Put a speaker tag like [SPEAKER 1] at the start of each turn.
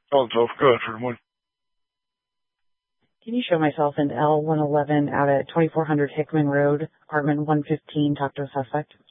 [SPEAKER 1] Oh, so good for the morning.
[SPEAKER 2] Can you show myself in L111 out at 2400 Hickman Road, apartment 115, talk to a suspect?